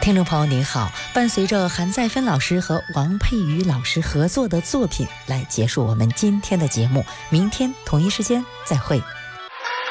听众朋友您好，伴随着韩再芬老师和王佩瑜老师合作的作品来结束我们今天的节目，明天同一时间再会。